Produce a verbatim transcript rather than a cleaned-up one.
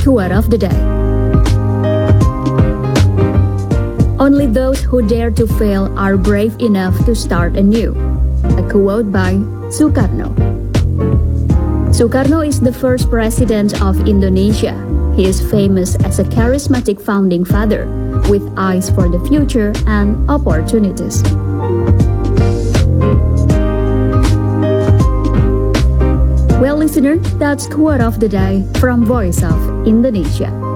Quote of the day. Only those who dare to fail are brave enough to start anew. A quote by Sukarno. Sukarno is the first president of Indonesia. He is famous as a charismatic founding father with eyes for the future and opportunities. Well, listener, that's Quote of the Day from Voice of Indonesia.